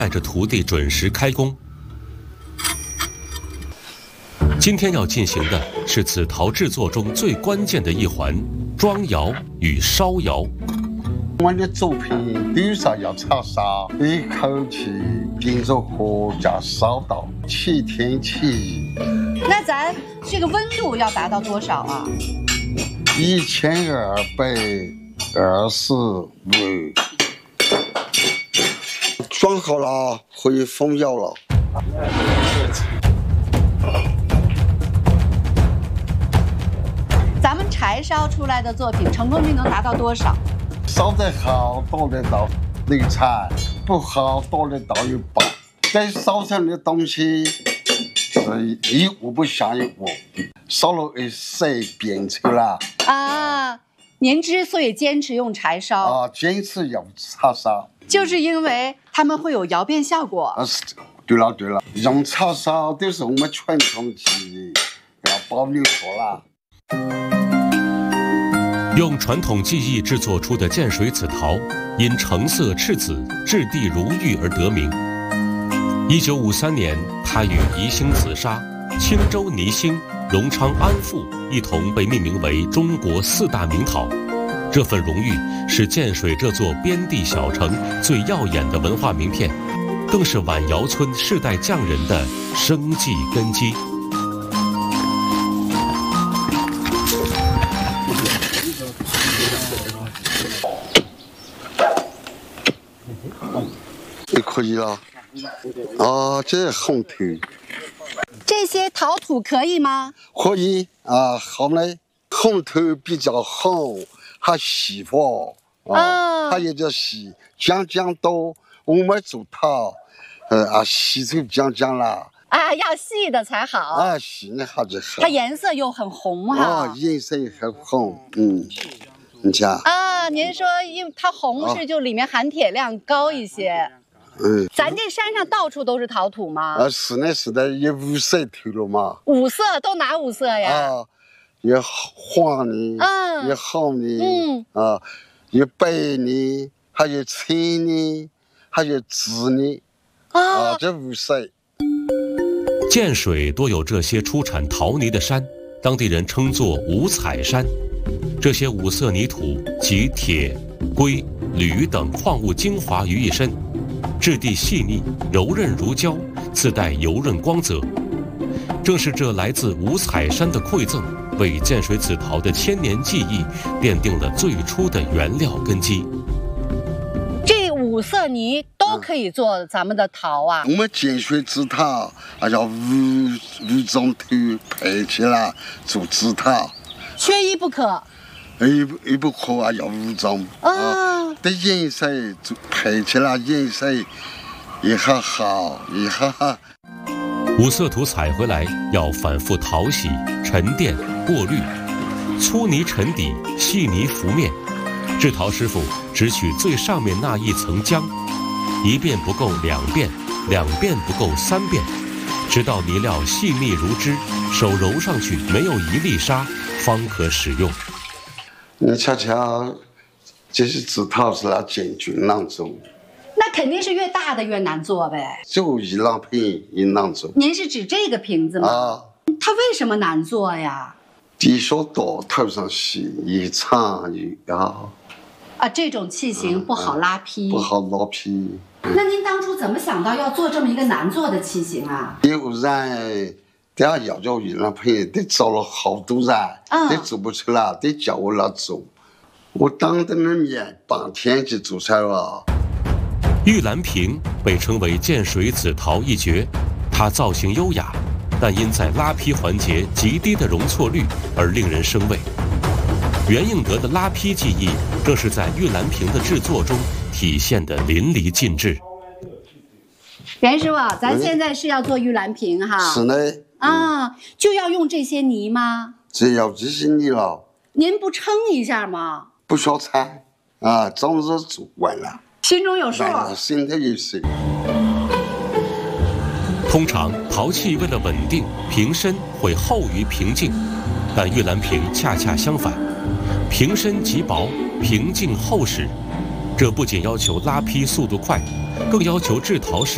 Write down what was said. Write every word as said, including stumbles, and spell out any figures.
带着徒弟准时开工。今天要进行的是紫陶制作中最关键的一环——装窑与烧窑。 我的作品底上要插沙，一口气盯着火架烧到七天七夜。 那咱这个温度要达到多少啊？ 一千二百二十五。装好了，可以封窑了。 咱们柴烧出来的作品成功率能达到多少？ 烧得好，达得到六成；不好，达得到一半。该烧成的东西是一物不像一物，烧了一色变出来。 啊，您之所以坚持用柴烧啊，坚持要插沙， 就是因为它们会有窑变效果。 啊，是，对了对了，用插沙都是我们传统技艺，要保留下来。 用传统技艺制作出的建水紫陶，因成色赤紫、质地如玉而得名。一九五三年，它与宜兴紫砂、青州泥兴、荣昌安富一同被命名为中国四大名陶。这份荣誉是建水这座边地小城最耀眼的文化名片，更是晚窑村世代匠人的生计根基。 就可以了。啊，这是红头。 这些陶土可以吗？ 可以啊，好嘞。红头比较红，还细滑啊，它也叫细，浆浆多。我们做陶，呃啊，细就浆浆了。 啊，要细的才好。 啊，细的好就好。 它颜色又很红哈。 啊，颜色也很红，嗯，你瞧。 啊，您说因为它红是就里面含铁量高一些。 嗯， 咱这山上到处都是陶土吗？ 啊，是的，是的，也五色头了嘛。 五色都哪五色呀？ 啊，有黄的， 嗯， 有红的， 嗯， 啊，有白的，还有青的，还有紫的，啊，这五色。 建水多有这些出产陶泥的山，当地人称作五彩山。这些五色泥土集铁、硅、铝等矿物精华于一身。质地细腻、柔韧如胶，自带油润光泽。正是这来自五彩山的馈赠，为建水紫陶的千年技艺奠定了最初的原料根基。 这五色泥都可以做咱们的陶啊！ 我们建水紫陶啊，要五五种头配起来做紫陶， 缺一不可。 一一不可啊，要五种啊，的颜色就配起来，颜色也很好，也很好。 五色土采回来要反复淘洗、沉淀、过滤，粗泥沉底，细泥浮面。制陶师傅只取最上面那一层浆，一遍不够两遍，两遍不够三遍，直到泥料细密如织，手揉上去没有一粒沙，方可使用。 你瞧瞧，这些紫陶是拿建军囊做， 那肯定是越大的越难做呗。 就一囊瓶一囊做。 您是指这个瓶子吗？ 啊， 它为什么难做呀？ 底下多，头上细，一长一高。 啊，这种器型不好拉坯。 不好拉坯。 那您当初怎么想到要做这么一个难做的器型啊？ 有人。等下要叫玉兰盆，得找了好多人，嗯，得做不出来，得叫我来做。我当着那面半天就做出来了。 玉兰瓶被称为建水紫陶一绝，它造型优雅，但因在拉坯环节极低的容错率而令人生畏。袁应德的拉坯技艺，正是在玉兰瓶的制作中体现得淋漓尽致。 袁师傅，咱现在是要做玉兰瓶哈？ 是的。 啊，就要用这些泥吗？ 只要这些泥了。 您不称一下吗？ 不需要猜啊，总是做完了， 心中有数。 心头有数。 通常陶器为了稳定，瓶身会厚于瓶颈，但玉兰瓶恰恰相反，瓶身极薄，瓶颈厚实。这不仅要求拉坯速度快，更要求制陶师